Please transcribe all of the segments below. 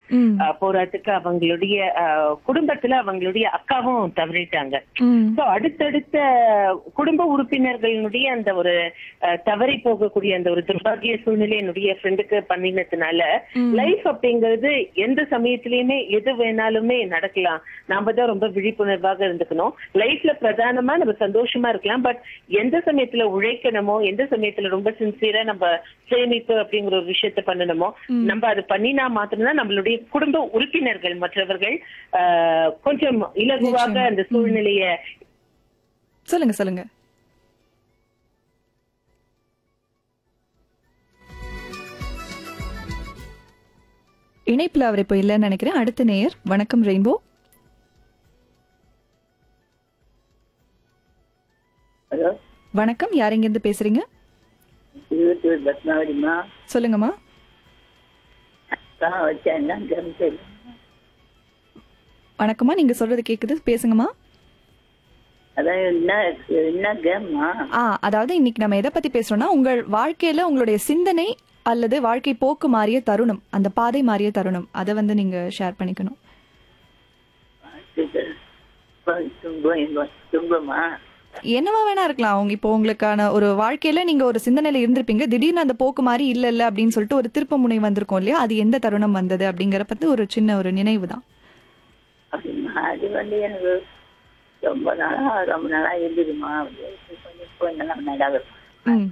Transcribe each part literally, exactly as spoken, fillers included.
ம். அஹ், போராட்டத்துக்கு அவங்களுடைய அஹ், குடும்பத்துல அவங்களுடைய அக்காவும் தவறிட்டாங்க. ம். சோ அடுத்தடுத்த குடும்ப உறுப்பினர்களுடைய அந்த ஒரு அஹ், தவறி போகக்கூடிய அந்த ஒரு துர்பாகிய சூழ்நிலை என்னுடைய ஃப்ரெண்டுக்கு பண்ணினதுனால ம். லைஃப் அப்படிங்கிறது எந்த சமயத்திலயுமே எது வேணாலுமே நடக்கலாம். நாம தான் ரொம்ப விழிப்புணர்வாக இருந்துக்கணும். லைஃப்ல பிரதானமா நம்ம சந்தோஷமா இருக்கலாம். பட் எந்த சமயத்துல உழைக்கணுமோ, எந்த சமயத்துல ரொம்ப சின்சியரா நம்ம சேமிப்பு அப்படிங்கிற ஒரு விஷயத்த பண்ணணுமோ, ம். நம்ம அது பண்ணினா மாத்திரம்தான் நம்மளுடைய குடும்ப உறுப்பினர்கள் மற்றவர்கள் ஆஹ், கொஞ்சம் இலகுவாக நிச்சயமா. அந்த ம். சூழ்நிலைய சொல்லுங்க சொல்லுங்க. இணைப்புல அவர் இப்போ இல்லைன்னு நினைக்கிறேன். அடுத்த நேயர். வணக்கம் ரெயின்போ. ஹலோ, வணக்கம், யார் இருந்து பேசுறீங்க? இருபத்தூர் பத்மாவதிமா. சொல்லுங்கம்மா. தான் வச்சா என்ன கேம் வணக்கம்மா, நீங்க சொல்றது கேக்குது, பேசுங்கம்மா. அதான் என்ன என்ன கேம்மா? ஆ அதாவது இன்னைக்கு நம்ம எதை பத்தி பேசுறோம்னா, உங்கள் வாழ்க்கையில உங்களுடைய சிந்தனை அல்லது வாழ்க்கை போக்கு மாறிய தருணம், அந்த பாதை மாறிய தருணம், அதை வந்து நீங்க ஷேர் பண்ணிக்கணும். துன்பம் துன்பமா? என்னவா வேணா இருக்கலாம். அவங்க இப்போ உங்களுக்கான ஒரு வாழ்க்கையில நீங்க ஒரு சிந்தனையில இருந்திருப்பீங்க, திடீர்னு அந்த போக்கு மாறி இல்ல இல்ல அப்படின்னு சொல்லிட்டு ஒரு திருப்ப முனை வந்திருக்கும் இல்லையா, அது எந்த தருணம் வந்தது அப்படிங்கிற பத்தி ஒரு சின்ன ஒரு நினைவு தான். அப்படிமா? அது வந்து எனக்கு ரொம்ப நாளா ரொம்ப நாளா இருந்துதுமா. கொஞ்சம் நல்லா நடாது ம்.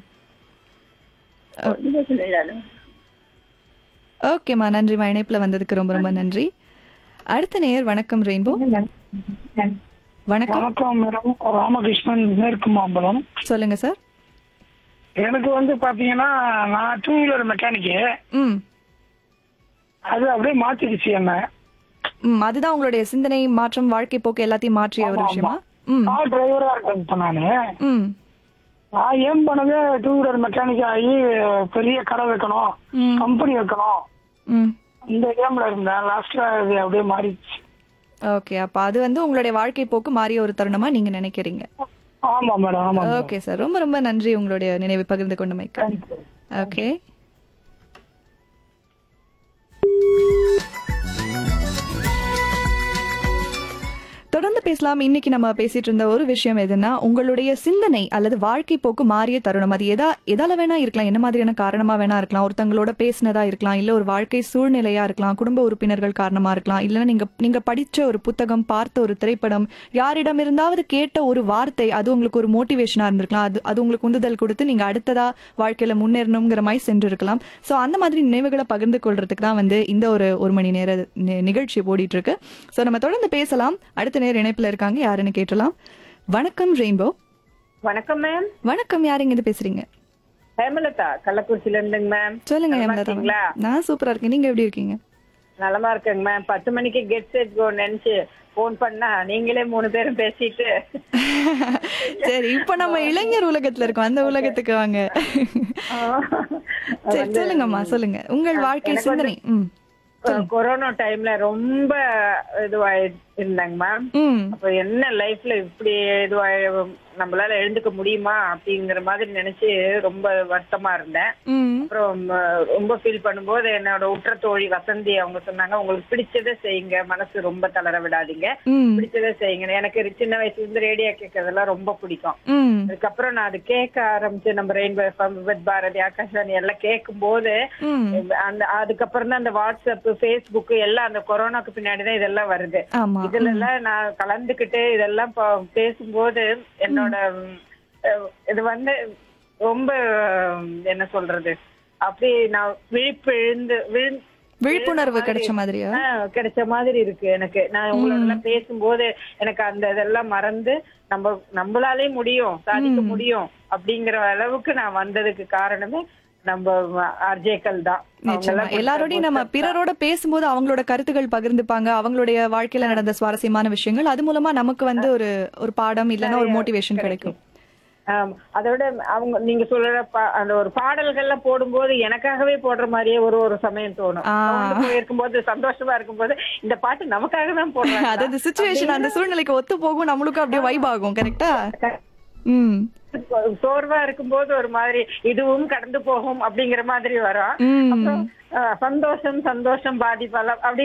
ஓகேம்மா, நன்றிம்மா, இணைப்புல வந்ததுக்கு ரொம்ப ரொம்ப நன்றி. அடுத்த நேயர். வணக்கம் ரெயின்போ. வணக்கம். வணக்கம் மேடம், ராமகிருஷ்ணன், மேற்கு மாம்பலம். சொல்லுங்க சார். எனக்கு வந்து பாத்தீங்கன்னா நான் டூ வீலர் மெக்கானிக்கு. ம். அது அப்படியே மாத்திடுச்சு என்ன. ம் அதுதான் உங்களுடைய சிந்தனை மாற்றம், வாழ்க்கை போக்கு எல்லாத்தையும் மாற்றிய ஒரு ஆமா, விஷயமா? ஆமா. ம். கார் டிரைவரா இருக்கேன் இப்ப நானு. ம். நான் ஏன் பண்ணதே டூ வீலர் மெக்கானிக் ஆகி பெரிய கடை வைக்கணும், ம். கம்பெனி வைக்கணும், ம். இந்த கேம்ல இருந்தேன். லாஸ்ட்ல அது அப்படியே மாறிடுச்சு. ஓகே, அப்ப அது வந்து உங்களுடைய வாழ்க்கை போக்கு மாறிய ஒரு தருணமா நீங்க நினைக்கிறீங்க. ஆமா மேடம், ஆமா மேடம். ஓகே சார், ரொம்ப ரொம்ப நன்றி உங்களுடைய நினைவை பகிர்ந்து கொண்டமைக்கு. தேங்க்யூ. ஓகே. தொடர்ந்து பேசலாம். இன்னைக்கு நம்ம பேசிட்டு இருந்த ஒரு விஷயம் எதுன்னா, உங்களுடைய சிந்தனை அல்லது வாழ்க்கை போக்கு மாறிய தருணம். அது எதா எதால வேணா இருக்கலாம், என்ன மாதிரியான காரணமா வேணா இருக்கலாம். ஒருத்தங்களோட பேசினதா இருக்கலாம், இல்ல ஒரு வாழ்க்கை சூழ்நிலையா இருக்கலாம், குடும்ப உறுப்பினர்கள் காரணமா இருக்கலாம், இல்லைன்னா நீங்க நீங்க படிச்ச ஒரு புத்தகம், பார்த்த ஒரு திரைப்படம், யாரிடம் இருந்தாவது கேட்ட ஒரு வார்த்தை, அது உங்களுக்கு ஒரு மோட்டிவேஷனா இருந்திருக்கலாம். அது அது உங்களுக்கு உந்துதல் கொடுத்து நீங்க அடுத்ததா வாழ்க்கையில முன்னேறணுங்கிற மாதிரி சென்று இருக்கலாம். ஸோ அந்த மாதிரி நினைவுகளை பகிர்ந்து கொள்றதுக்கு தான் வந்து இந்த ஒரு ஒரு மணி நேர நி- நிகழ்ச்சி ஓடிட்டு இருக்கு. ஸோ நம்ம தொடர்ந்து பேசலாம். அடுத்த நேர இணைப்புல இருக்காங்க, யாருன்னு கேட்டலாம். வணக்கம் ரெயின்போ. வணக்கம் மேம். வணக்கம், யார் இங்க இருந்து பேசுறீங்க? ஹேமலதா, கள்ளக்குறிச்சியில இருந்துங்க மேம். சொல்லுங்க நலமா ஹேமலதா. இருக்கீங்களா? நான் சூப்பரா இருக்கேன், நீங்க எப்படி இருக்கீங்க? நலமா இருக்கேங்க மேம். பத்து மணிக்கு கெட் செட் கோ நினைச்சு போன் பண்ணா நீங்களே மூணு பேரும் பேசிட்டு சரி, இப்ப நம்ம இளைஞர் உலகத்துல இருக்கோம், அந்த உலகத்துக்கு வாங்க. சரி, சொல்லுங்கம்மா, சொல்லுங்க உங்கள் வாழ்க்கை எனக்கு வந்து- சிந்தனை. ம். கொரோனா டைம்ல ரொம்ப இதுவாயி இருந்தாங்க மேம். ம். அப்ப என்ன லைஃப்ல இப்படி இதுவாய் நம்மளால எழுந்துக்க முடியுமா அப்படிங்கிற மாதிரி நினைச்சு ரொம்ப வருத்தமா இருந்தேன். ம். அப்புறம் அஹ், ரொம்ப ஃபீல் பண்ணும்போது என்னோட உற்ற தோழி வசந்தி அவங்க சொன்னாங்க, உங்களுக்கு பிடிச்சதை செய்யுங்க, மனசு ரொம்ப தளர விடாதீங்க, ம். பிடிச்சதை செய்யுங்க. எனக்கு சின்ன வயசுல இருந்து ரேடியோ கேட்கறதெல்லாம் ரொம்ப பிடிக்கும். ம். அதுக்கப்புறம் நான் அது கேட்க ஆரம்பிச்சு, நம்ம rainbow FM, with Bharathi, Akashvani எல்லாம் கேட்கும் போது ம். அந்த அதுக்கப்புறம் தான் அந்த வாட்ஸ்அப், ஃபேஸ்புக் எல்லாம் அந்த கொரோனாக்கு பின்னாடிதான் இதெல்லாம் வருது. ஆமா. இதுல எல்லாம் நான் கலந்துகிட்டு இதெல்லாம் ப- பேசும்போது என்னோட அஹ், இது வந்து ரொம்ப அஹ், என்ன சொல்றது, அப்படி நான் விழிப்பெழுந்து விழு விழிப்புணர்வு கிடைச்ச மாதிரியா? ஆஹ் கிடைச்ச மாதிரி இருக்கு எனக்கு. நான் உங்களோட எல்லாம் பேசும்போது எனக்கு அந்த இதெல்லாம் மறந்து நம்ம நம்மளாலே முடியும், சாதிக்க முடியும் அப்படிங்கிற அளவுக்கு நான் வந்ததுக்கு காரணமே நம்ம ஆர்ஜேக்கள் தான். நிச்சயமா. எல்லாரோடையும் நம்ம பிறரோட பேசும்போது அவங்களோட கருத்துக்கள் பகிர்ந்துப்பாங்க, அவங்களுடைய வாழ்க்கையில நடந்த சுவாரஸ்யமான விஷயங்கள், அது மூலமா நமக்கு வந்து ஒரு ஒரு பாடம் இல்லைன்னா ஒரு மோட்டிவேஷன் கிடைக்கும். ஆம், அதோட அவங்க நீங்க சொல்ற பா- அந்த ஒரு பாடல்கள்லாம் போடும்போது எனக்காகவே போடுற மாதிரியே ஒரு ஒரு சமயம் தோணும். ஆ. சோர்ந்து போயிருக்கும்போது, சந்தோஷமா இருக்கும்போது இந்த பாட்டு நமக்காக தான் போடுறாங்க. அதாவது சுச்சுவேஷன் அந்த சூழ்நிலைக்கு ஒத்து போகும், நம்மளுக்கும் அப்படியே வைப் ஆகும். கரெக்டா? ம். சோர்வா இருக்கும்போது ஒரு மாதிரி இதுவும் கடந்து போகும் அப்படிங்கிற மாதிரி வரும். ம். அப்புறம் அஹ், சந்தோஷம் சந்தோஷம் பாதிப்பெல்லாம் அப்படி